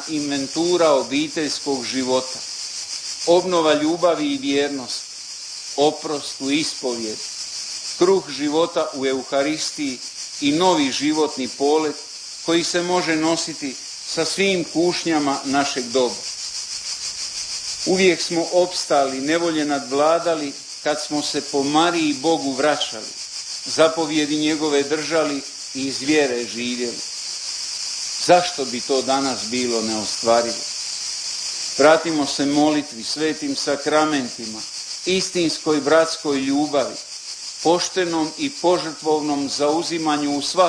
inventura obiteljskog života, obnova ljubavi i vjernosti, oprost u ispovjedi, kruh života u Euharistiji i novi životni polet koji se može nositi sa svim kušnjama našeg doba. Uvijek smo opstali, nevolje nadvladali kad smo se po Mariji Bogu vraćali, zapovjedi njegove držali i iz vjere živjeli. Zašto bi to danas bilo neostvarivo? Vratimo se molitvi, svetim sakramentima, istinskoj bratskoj ljubavi, poštenom i požrtvovnom zauzimanju u svakom